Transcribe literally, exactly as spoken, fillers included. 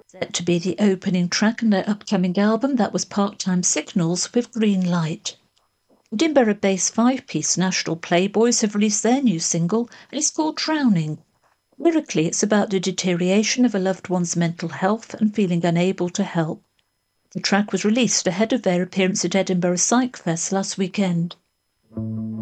Set to be the opening track on their upcoming album that was part-time Signals with Green Light. Edinburgh-based five-piece National Playboys have released their new single, and it's called Drowning. Lyrically, it's about the deterioration of a loved one's mental health and feeling unable to help. The track was released ahead of their appearance at Edinburgh Psych Fest last weekend.